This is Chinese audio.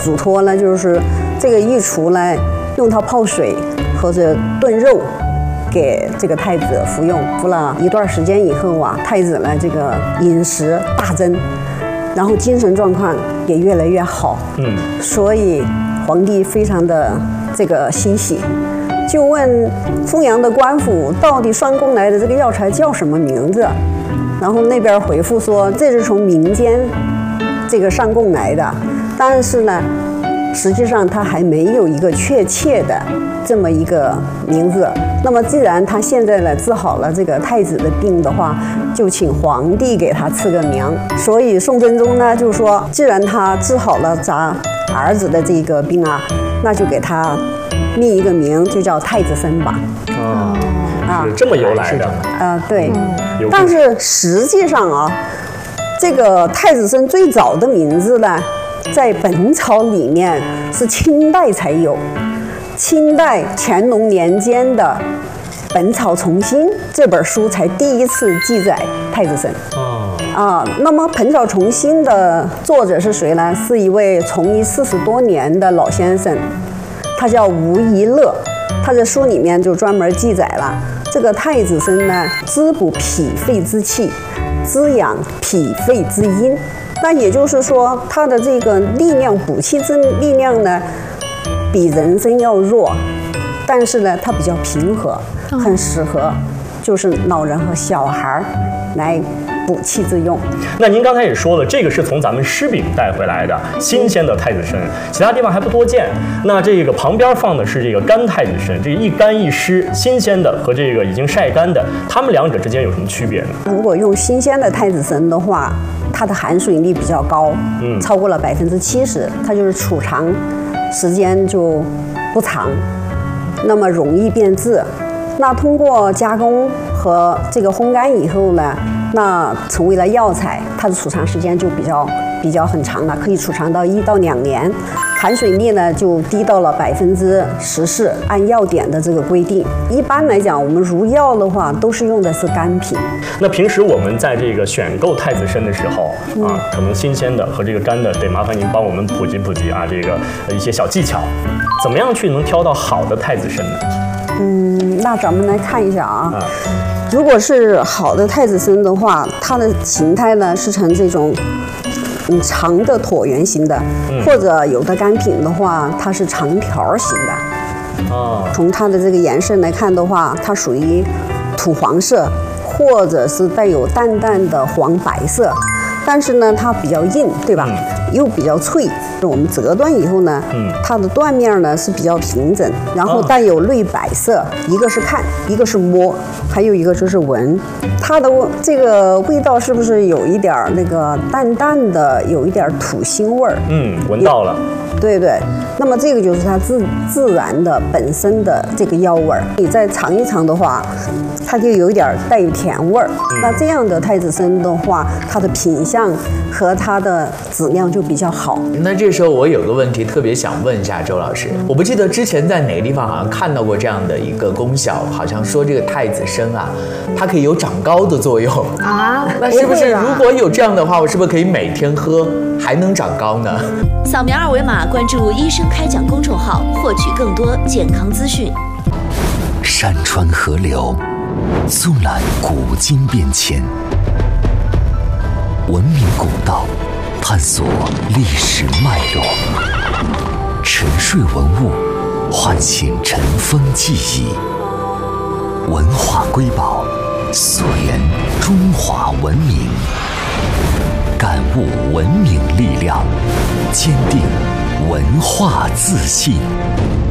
嘱托呢，就是这个御厨呢，用它泡水或者炖肉，给这个太子服用。服了一段时间以后啊，太子呢这个饮食大增，然后精神状况也越来越好。所以皇帝非常的这个欣喜，就问凤阳的官府到底上贡来的这个药材叫什么名字？然后那边回复说这是从民间这个上贡来的，但是呢，实际上他还没有一个确切的这么一个名字。那么既然他现在呢治好了这个太子的病的话，就请皇帝给他赐个名。所以宋真宗呢就说，既然他治好了咱儿子的这个病啊，那就给他命一个名，就叫太子参吧。 是这么由来的。 对。但是实际上啊，这个太子参最早的名字呢，在本草里面是清代才有。清代乾隆年间的《本草从新》这本书才第一次记载太子参。那么《本草从新》的作者是谁呢？是一位从医40多年的老先生，他叫吴宜乐。他在书里面就专门记载了这个太子参呢，滋补脾肺之气，滋养脾肺之阴。那也就是说，它的这个力量，补气之力量呢，比人参要弱，但是呢，它比较平和，很适合就是老人和小孩来补气之用。 那您刚才也说了，这个是从咱们狮饼带回来的新鲜的太子参，其他地方还不多见。那这个旁边放的是这个干太子参，这一干一湿，新鲜的和这个已经晒干的，它们两者之间有什么区别呢？ 如果用新鲜的太子参的话，它的含水率比较高，超过了70%，它就是储藏时间就不长，那么容易变质。那通过加工和这个烘干以后呢，那成为了药材，它的储藏时间就比较很长了，可以储藏到1到2年，含水率呢就低到了14%，按药典的这个规定。一般来讲，我们入药的话都是用的是干品。 那平时我们在这个选购太子参的时候可能新鲜的和这个干的，得麻烦您帮我们普及普及这个一些小技巧，怎么样去能挑到好的太子参呢？ 那咱们来看一下啊。如果是好的太子参的话，它的形态呢是呈这种长的椭圆形的，或者有的干品的话，它是长条形的。从它的这个颜色来看的话，它属于土黄色，或者是带有淡淡的黄白色。但是呢，它比较硬，对吧？又比较脆。我们折断以后呢，它的断面呢是比较平整，然后带有绿白色。一个是看，一个是摸，还有一个就是闻。它的这个味道是不是有一点那个淡淡的，有一点土腥味儿？ 闻到了。 对对，那么这个就是它自然的本身的这个药味儿。你再尝一尝的话，它就有一点带有甜味儿。那这样的太子参的话，它的品相和它的质量就比较好。 那这时候我有个问题特别想问一下周老师，我不记得之前在哪个地方好像看到过这样的一个功效，好像说这个太子参它可以有长高的作用啊。那是不是如果有这样的话，我是不是可以每天喝还能长高呢？ 扫描2维码关注医生开讲公众号，获取更多健康资讯。 山川河流，纵览古今变迁，文明古道，探索历史脉络，沉睡文物，唤醒尘封记忆，文化瑰宝，溯源中华文明，感悟文明力量，坚定文化自信。